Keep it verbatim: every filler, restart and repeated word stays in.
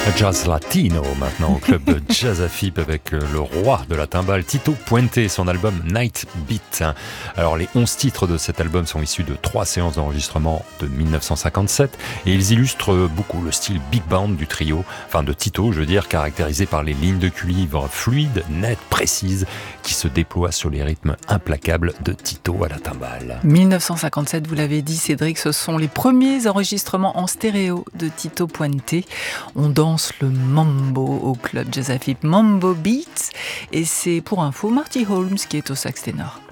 Jazz latino maintenant au club Jazz Afib avec le roi de la timbale Tito Puente, son album Night Beat. Alors les onze titres de cet album sont issus de trois séances d'enregistrement de dix-neuf cent cinquante-sept et ils illustrent beaucoup le style big band du trio, enfin de Tito je veux dire, caractérisé par les lignes de cuivre fluides, nettes, précises qui se déploient sur les rythmes implacables de Tito à la timbale. dix-neuf cent cinquante-sept, vous l'avez dit Cédric, ce sont les premiers enregistrements en stéréo de Tito Puente. On danse le mambo au club Jazz Afib, Mambo Beats, et c'est pour info Marty Holmes qui est au sax ténor.